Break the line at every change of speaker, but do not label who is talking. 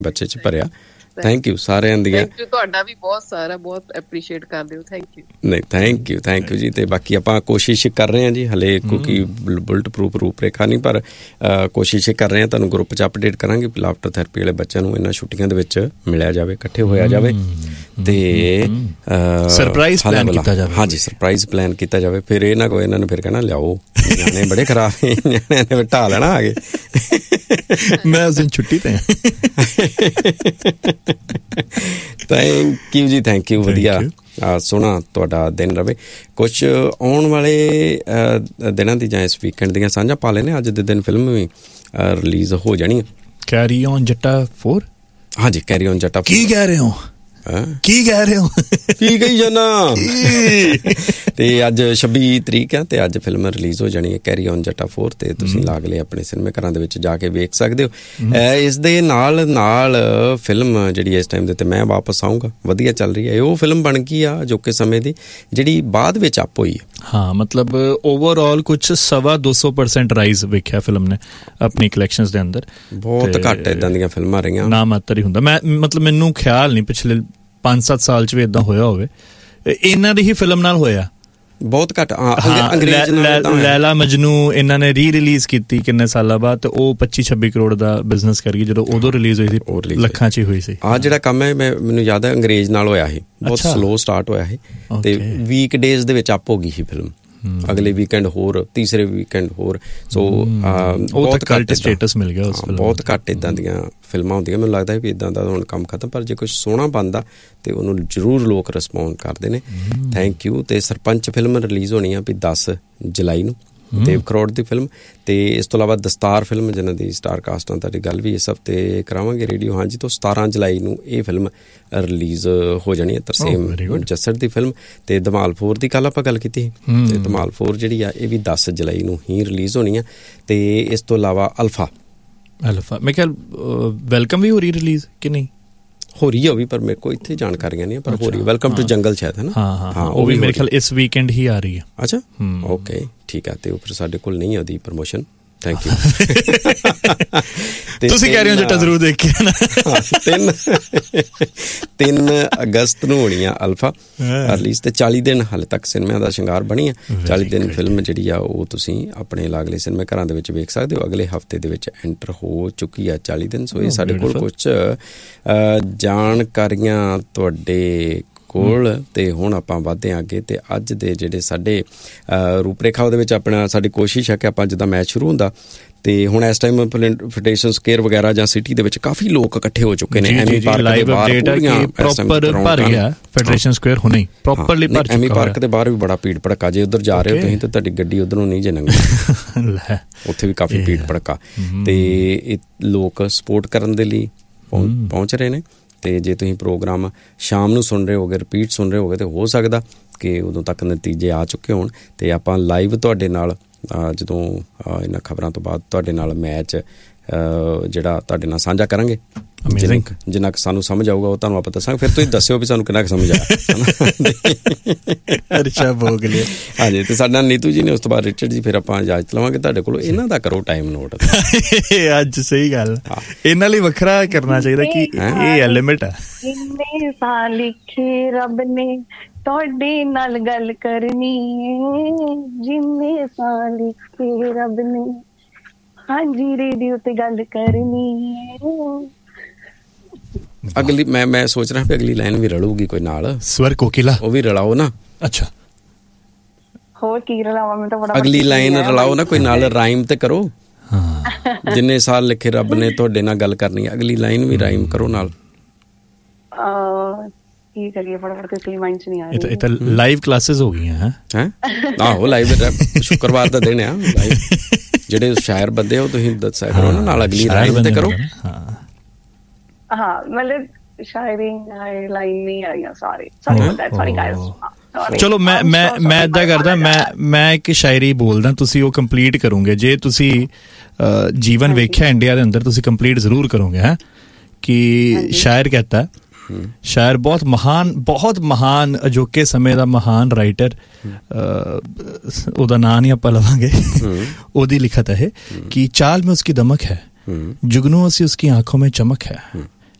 ਬੱਚੇ 'ਚ ਭਰਿਆ। ਥੈਂਕ ਯੂ ਸਾਰਿਆਂ ਦੀਆਂ।
ਤੁਹਾਡਾ ਵੀ ਬਹੁਤ ਸਾਰਾ ਬਹੁਤ ਐਪਰੀਸ਼ੀਏਟ ਕਰਦੇ ਹੋ। Thank you.
ਨਹੀਂ ਥੈਂਕ ਯੂ ਜੀ। ਅਤੇ ਬਾਕੀ ਆਪਾਂ ਕੋਸ਼ਿਸ਼ ਕਰ ਰਹੇ ਹਾਂ ਜੀ, ਹਲੇ ਕਿਉਂਕਿ ਬੁਲਟ ਪ੍ਰੂਫ ਰੂਪਰੇਖਾ ਨਹੀਂ, ਪਰ ਕੋਸ਼ਿਸ਼ ਕਰ ਰਹੇ ਹਾਂ ਤੁਹਾਨੂੰ ਗਰੁੱਪ 'ਚ ਅਪਡੇਟ ਕਰਾਂਗੇ। ਲਾਫਟਰ ਥੈਰੇਪੀ ਵਾਲੇ ਬੱਚਿਆਂ ਨੂੰ ਇਹਨਾਂ ਛੁੱਟੀਆਂ ਦੇ ਵਿੱਚ ਮਿਲਿਆ ਜਾਵੇ, ਇਕੱਠੇ ਹੋਇਆ ਜਾਵੇ ਅਤੇ ਸਰਪ੍ਰਾਈਜ਼ ਪਲਾਨ ਕੀਤਾ ਜਾਵੇ। ਹਾਂਜੀ, ਸਰਪ੍ਰਾਈਜ਼ ਪਲਾਨ ਕੀਤਾ ਜਾਵੇ। ਫਿਰ ਇਹ ਨਾ ਕੋਈ ਇਹਨਾਂ ਨੇ ਫਿਰ ਕਹਿਣਾ ਲਿਆਓ ਨਿਆਣੇ ਬੜੇ ਖਰਾਬ ਨੇ, ਨਿਆਣਿਆਂ ਨੇ ਬਿਠਾ ਲੈਣਾ ਆ ਕੇ।
ਮੈਂ ਉਸ ਦਿਨ ਛੁੱਟੀ 'ਤੇ।
ਥੈਂਕ ਯੂ ਜੀ, ਥੈਂਕ ਯੂ। ਵਧੀਆ ਸੋਹਣਾ ਤੁਹਾਡਾ ਦਿਨ ਰਵੇ। ਕੁਛ ਆਉਣ ਵਾਲੇ ਦਿਨਾਂ ਦੀ ਜਾਂ ਇਸ ਵੀਕਐਂਡ ਦੀਆਂ ਸਾਂਝਾਂ ਪਾ ਲੈਣੇ। ਅੱਜ ਦੇ ਦਿਨ ਫਿਲਮ ਵੀ ਰਿਲੀਜ਼ ਹੋ ਜਾਣੀ ਹੈ।
ਕੈਰੀ ਔਨ ਜੱਟਾ 4।
ਹਾਂਜੀ, ਕੈਰੀ ਔਨ ਜੱਟਾ।
ਕੀ ਕਹਿ ਰਹੇ ਹੋ? ਕੀ ਕਹਿ ਰਹੇ ਹੋ?
ਕੀ ਕਹੀ ਜਾਣਾ? ਤੇ ਅੱਜ 26 ਤਰੀਕ ਹੈ ਤੇ ਅੱਜ ਫਿਲਮ ਰਿਲੀਜ਼ ਹੋ ਜਾਣੀ ਹੈ ਕੈਰੀ ਔਨ ਜੱਟਾ 4 ਤੇ ਤੁਸੀਂ ਲਾਗ ਲਏ ਆਪਣੇ ਸਿਨੇਮੇ ਘਰਾਂ ਦੇ ਵਿੱਚ ਜਾ ਕੇ ਵੇਖ ਸਕਦੇ ਹੋ। ਇਸ ਦੇ ਨਾਲ ਨਾਲ ਫਿਲਮ ਜਿਹੜੀ ਇਸ ਟਾਈਮ ਦੇ ਤੇ ਮੈਂ ਵਾਪਸ ਆਊਂਗਾ ਵਧੀਆ ਚੱਲ ਰਹੀ ਹੈ। ਉਹ ਫਿਲਮ ਬਣ ਗਈ ਆ ਅਜੋਕੇ ਸਮੇਂ ਦੀ ਜਿਹੜੀ ਬਾਅਦ ਵਿੱਚ ਅਪ ਹੋਈ ਹੈ।
ਹਾਂ, ਮਤਲਬ ਓਵਰਆਲ ਕੁਛ 250% ਰਾਈਜ਼ ਵੇਖਿਆ ਫਿਲਮ ਨੇ ਆਪਣੀ ਕਲੈਕਸ਼ਨਸ ਦੇ ਅੰਦਰ।
ਬਹੁਤ ਘੱਟ ਇੱਦਾਂ ਦੀਆਂ ਫਿਲਮਾਂ ਰਹੀਆਂ, ਨਾ
ਮਾਤਰ ਹੀ ਹੁੰਦਾ। ਮੈਂ ਮਤਲਬ ਮੈਨੂੰ ਖਿਆਲ ਨਹੀਂ ਪਿਛਲੇ 5-7 ਸਾਲ 'ਚ ਵੀ ਇੱਦਾਂ ਹੋਇਆ ਹੋਵੇ। ਇਹਨਾਂ ਦੀ ਹੀ ਫਿਲਮ ਨਾਲ ਹੋਇਆ
ਬਹੁਤ ਘੱਟ।
ਲੈਲਾ ਮਜਨੂ ਇਹਨਾਂ ਨੇ ਰੀ-ਰਿਲੀਜ਼ ਕੀਤੀ ਕਿੰਨੇ ਸਾਲਾਂ ਬਾਅਦ ਤੇ ਉਹ 25-26 ਕਰੋੜ ਦਾ ਬਿਜ਼ਨਸ ਕਰ ਗਈ। ਜਦੋਂ ਉਦੋਂ ਰਿਲੀਜ਼ ਹੋਈ ਸੀ ਲੱਖਾਂ 'ਚ ਹੀ ਹੋਈ ਸੀ।
ਆਹ ਜਿਹੜਾ ਕੰਮ ਹੈ ਮੈਨੂੰ ਯਾਦ ਹੈ ਅੰਗਰੇਜ਼ ਨਾਲ ਹੋਇਆ ਸੀ, ਬਹੁਤ ਸਲੋ ਸਟਾਰਟ ਹੋਇਆ ਸੀ ਤੇ ਵੀਕ ਡੇਜ਼ ਦੇ ਵਿੱਚ ਅਪ ਹੋ ਗਈ ਸੀ ਫਿਲਮ। ਅਗਲੇ ਵੀਕਐਂਡ ਹੋਰ, ਤੀਸਰੇ ਵੀਕਐਂਡ ਹੋਰ। ਸੋ ਬਹੁਤ ਘੱਟ ਸਟੇਟਸ ਮਿਲ ਗਿਆ ਉਸ ਫਿਲਮ। ਬਹੁਤ ਘੱਟ ਇੱਦਾਂ ਦੀਆਂ ਫਿਲਮਾਂ ਹੁੰਦੀਆਂ। ਮੈਨੂੰ ਲੱਗਦਾ ਵੀ ਇੱਦਾਂ ਦਾ ਹੁਣ ਕੰਮ ਖਤਮ, ਪਰ ਜੇ ਕੁਛ ਸੋਹਣਾ ਬਣਦਾ ਤੇ ਉਹਨੂੰ ਜ਼ਰੂਰ ਲੋਕ ਰਿਸਪੌਂਡ ਕਰਦੇ ਨੇ। Thank you. ਤੇ ਸਰਪੰਚ ਫਿਲਮ ਰਿਲੀਜ਼ ਹੋਣੀ ਆ ਵੀ 10 ਜੁਲਾਈ ਨੂੰ, ਦੇਵ ਕਰੋੜ ਦੀ ਫਿਲਮ। ਤੇ ਇਸ ਤੋਂ ਇਲਾਵਾ ਦਸਤਾਰ ਫਿਲਮ ਜਿਹਨਾਂ ਦੀ ਸਟਾਰ ਕਾਸਟ ਨਾਲ ਤੁਹਾਡੀ ਗੱਲ ਵੀ ਇਸ ਹਫ਼ਤੇ ਕਰਾਵਾਂਗੇ ਰੇਡੀਓ ਹਾਂਜੀ ਤੋਂ 17 ਜੁਲਾਈ ਨੂੰ ਇਹ ਫਿਲਮ ਰਿਲੀਜ਼ ਹੋ ਜਾਣੀ ਹੈ। ਤਰਸੇਮ ਜੱਸੜ ਦੀ ਫਿਲਮ। ਤੇ ਧਮਾਲ 4 ਦੀ ਕੱਲ੍ਹ ਆਪਾਂ ਗੱਲ ਕੀਤੀ ਤੇ ਧਮਾਲ 4 ਜਿਹੜੀ ਆ ਇਹ ਵੀ 10 ਜੁਲਾਈ ਨੂੰ ਹੀ ਰਿਲੀਜ਼ ਹੋਣੀ ਆ। ਤੇ ਇਸ ਤੋਂ ਇਲਾਵਾ ਅਲਫਾ ਮੈਂ ਖਿਆਲ ਵੈਲਕਮ ਵੀ ਹੋ ਰਹੀ ਰਿਲੀਜ਼ ਕਿ ਨਹੀਂ? ਹੋ ਰਹੀ ਆ ਉਹ ਵੀ, ਪਰ ਮੇਰੇ ਕੋਲ ਇੱਥੇ ਜਾਣਕਾਰੀਆਂ ਨਹੀਂ, ਪਰ ਹੋ ਰਹੀ। ਵੈਲਕਮ ਟੂ ਜੰਗਲ ਸ਼ਾਇਦ ਹੈ ਨਾ। ਹਾਂ, ਉਹ ਵੀ ਮੇਰੇ ਖਿਆਲ ਇਸ ਵੀਕਐਂਡ ਹੀ ਆ ਰਹੀ ਹੈ। ਅੱਛਾ, ਓਕੇ, ਠੀਕ ਆ। ਤੇ ਉਹ ਫਿਰ ਸਾਡੇ ਕੋਲ ਨਹੀਂ ਉਹਦੀ ਪ੍ਰਮੋਸ਼ਨ। Thank you.
ਤੁਸੀਂ ਕਹਿ ਰਹੇ ਹੋ ਜੱਟਾ ਜ਼ਰੂਰ ਦੇਖਿਆ ਨਾ।
3 ਅਗਸਤ ਨੂੰ ਹੋਣੀ ਆ ਅਲਫਾ ਰਿਲੀਜ਼ ਤੇ 40 ਦਿਨ ਹਾਲੇ ਤੱਕ ਸਿਨੇਮਿਆਂ ਦਾ ਸ਼ਿੰਗਾਰ ਬਣੀ ਆ। 40 ਦਿਨ ਫਿਲਮ ਜਿਹੜੀ ਆ ਉਹ ਤੁਸੀਂ ਆਪਣੇ ਲਾਗਲੇ ਸਿਨੇਮੇ ਘਰਾਂ ਦੇ ਵਿੱਚ ਵੇਖ ਸਕਦੇ ਹੋ। ਅਗਲੇ ਹਫ਼ਤੇ ਦੇ ਵਿੱਚ ਐਂਟਰ ਹੋ ਚੁੱਕੀ ਆ 40 ਦਿਨ। ਸੋ ਇਹ ਸਾਡੇ ਕੋਲ ਕੁਛ ਜਾਣਕਾਰੀਆਂ ਤੁਹਾਡੇ ਕੋਲ। ਤੇ ਹੁਣ ਆਪਾਂ ਵੱਧਦੇ ਹਾਂ ਅੱਗੇ ਤੇ ਅੱਜ ਦੇ ਜਿਹੜੇ ਸਾਡੇ ਰੂਪਰੇਖਾ ਉਹਦੇ ਵਿੱਚ ਆਪਣਾ ਸਾਡੀ ਕੋਸ਼ਿਸ਼ ਹੈ ਕਿ ਆਪਾਂ ਜਿੱਦਾਂ ਮੈਚ ਸ਼ੁਰੂ ਹੁੰਦਾ ਤੇ ਹੁਣ ਇਸ ਟਾਈਮ ਫੈਡਰੇਸ਼ਨ ਸਕੁਅਰ ਵਗੈਰਾ ਜਾਂ ਸਿਟੀ ਦੇ ਵਿੱਚ ਕਾਫੀ ਲੋਕ ਇਕੱਠੇ ਹੋ ਚੁੱਕੇ ਨੇ। ਐਮੀ ਪਾਰਕ ਦੇ ਬਾਹਰ ਪ੍ਰੋਪਰ ਭਰ ਗਿਆ ਫੈਡਰੇਸ਼ਨ ਸਕੁਅਰ ਹੁਣੇ ਪ੍ਰੋਪਰਲੀ ਭਰ ਚੁੱਕਾ। ਐਮੀ ਪਾਰਕ ਦੇ ਬਾਹਰ ਵੀ ਬੜਾ ਭੀੜ ਭੜਕਾ। ਜੇ ਉੱਧਰ ਜਾ ਰਹੇ ਹੋ ਤੁਸੀਂ ਤਾਂ ਤੁਹਾਡੀ ਗੱਡੀ ਉੱਧਰੋਂ ਨਹੀਂ ਜੇ ਲੰਘਣੀ, ਉੱਥੇ ਵੀ ਕਾਫੀ ਭੀੜ ਭੜਕਾ। ਤੇ ਇਹ ਲੋਕ ਸਪੋਰਟ ਕਰਨ ਦੇ ਲਈ ਪਹੁੰਚ ਰਹੇ ਨੇ। ਤੇ ਜੇ ਤੁਸੀਂ ਪ੍ਰੋਗਰਾਮ ਸ਼ਾਮ ਨੂੰ ਸੁਣ ਰਹੇ ਹੋਗੇ, ਰਿਪੀਟ ਸੁਣ ਰਹੇ ਹੋਗੇ, ਤਾਂ ਹੋ ਸਕਦਾ ਕਿ ਉਦੋਂ ਤੱਕ ਨਤੀਜੇ ਆ ਚੁੱਕੇ ਹੋਣ। ਤੇ ਆਪਾਂ ਲਾਈਵ ਤੁਹਾਡੇ ਨਾਲ ਜਦੋਂ ਇਹਨਾਂ ਖਬਰਾਂ ਤੋਂ ਬਾਅਦ ਤੁਹਾਡੇ ਨਾਲ ਮੈਚ ਜਿਹੜਾ ਤੁਹਾਡੇ ਨਾਲ ਸਾਂਝਾ ਕਰਾਂਗੇ। ਜਿੰਨਾ ਕੁ ਸਾਨੂੰ ਸਮਝ ਆਊਗਾ ਉਹ ਤੁਹਾਨੂੰ ਆਪਾਂ ਦੱਸਾਂਗੇ। ਫਿਰ ਤੁਸੀਂ ਦੱਸਿਓ ਵੀ ਸਾਨੂੰ ਕਿੰਨਾ ਕੁ ਸਮਝ ਆਇਆ। ਹਾਂਜੀ, ਤੇ ਸਾਡਾ ਨੀਤੂ ਜੀ ਨੇ, ਉਸ ਤੋਂ ਬਾਅਦ ਰਿਚਰਡ ਜੀ, ਫਿਰ ਆਪਾਂ ਇਜਾਜ਼ਤ ਲਵਾਂਗੇ ਤੁਹਾਡੇ ਕੋਲੋਂ। ਇਹਨਾਂ ਦਾ ਕਰੋ ਟਾਈਮ ਨੋਟ।
ਅੱਜ ਸਹੀ ਗੱਲ, ਇਹਨਾਂ ਲਈ ਵੱਖਰਾ ਕਰਨਾ ਚਾਹੀਦਾ ਕਿ ਇਹ ਲਿਮਿਟ ਆ।
ਜਿੰਨੇ ਸਾਲ ਲਿਖੇ ਰੱਬ ਨੇ ਤੁਹਾਡੇ ਨਾਲ ਗੱਲ ਕਰਨੀ ਹੈ, ਜਿੰਨੇ ਸਾਲ ਲਿਖੇ ਰੱਬ ਨੇ ਹਾਂਜੀ ਰੇਡੀਓ ਤੇ ਗੱਲ ਕਰਨੀ ਹੈ।
ਅਗਲੀ ਮੈਂ ਸੋਚ ਰਿਹਾ ਵੀ ਅਗਲੀ ਲਾਈਨ ਵੀ ਰਲੂਗੀ ਕੋਈ ਨਾਲ।
ਸਵਰ ਕੋਕਿਲਾ ਉਹ
ਵੀ ਰਲਾਓ ਨਾ।
ਅੱਛਾ,
ਹੋਰ ਕੀ ਰਲਾਵਾਂ ਮੈਂ ਤਾਂ ਬੜਾ।
ਅਗਲੀ ਲਾਈਨ ਰਲਾਓ ਨਾ ਕੋਈ ਨਾਲ, ਰਾਈਮ ਤੇ ਕਰੋ। ਜਿੰਨੇ ਸਾਲ ਲਿਖੇ ਰੱਬ ਨੇ ਤੁਹਾਡੇ ਨਾਲ ਗੱਲ ਕਰਨੀ ਹੈ, ਅਗਲੀ ਲਾਈਨ ਵੀ ਰਾਈਮ ਕਰੋ ਨਾਲ।
ਕੀ ਕਰੀਏ, ਫਟਾਫਟ ਕੋਈ ਮਾਈਂਡ ਚ ਨਹੀਂ ਆ ਰਹੀ।
ਇਹ ਤਾਂ ਲਾਈਵ ਕਲਾਸਿਸ ਹੋ ਗਈਆਂ ਹੈ।
ਆਹੋ, ਲਾਈਵ ਸ਼ੁੱਕਰਵਾਰ ਦਾ ਦਿਨ ਆ। ਜਿਹੜੇ ਸ਼ਾਇਰ ਬੰਦੇ ਉਹ ਤੁਸੀਂ ਦੱਸਿਆ ਕਰੋ ਨਾ ਨਾਲ, ਅਗਲੀ ਰਾਈਮ ਤੇ ਕਰੋ।
ਹਾਂ, ਮਤਲਬ ਸ਼ਾਇਰੀ ਲਾਈਨ ਨਹੀਂ ਆਈਆਂ ਸਾਰੇ।
ਚਲੋ ਮੈਂ ਏਦਾਂ ਕਰਦਾ, ਮੈਂ ਇੱਕ ਸ਼ਾਇਰੀ ਬੋਲਦਾ, ਤੁਸੀਂ ਉਹ ਕੰਪਲੀਟ ਕਰੋਗੇ। ਜੇ ਤੁਸੀਂ ਜੀਵਨ ਵੇਖਿਆ ਇੰਡੀਆ ਦੇ ਅੰਦਰ, ਤੁਸੀਂ ਕੰਪਲੀਟ ਜ਼ਰੂਰ ਕਰੋਗੇ। ਹੈ ਕਿ ਸ਼ਾਇਰ कहता ਸ਼ਾਇਰ ਬਹੁਤ ਮਹਾਨ ਅਜੋਕੇ ਸਮੇਂ ਦਾ ਮਹਾਨ ਰਾਈਟਰ, ਉਹਦਾ ਨਾਂ ਨਹੀਂ ਆਪਾਂ ਲਵਾਂਗੇ, ਉਹਦੀ ਲਿਖਤ ਹੈ ਕਿ चाल में उसकी दमक है, जुगनू सी उसकी आंखों में चमक है,